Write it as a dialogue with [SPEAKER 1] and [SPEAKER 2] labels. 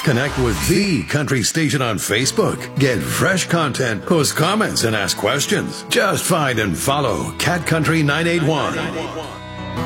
[SPEAKER 1] Connect with the country station on Facebook. Get fresh content, post comments, and ask questions. Just find and follow Cat Country 981.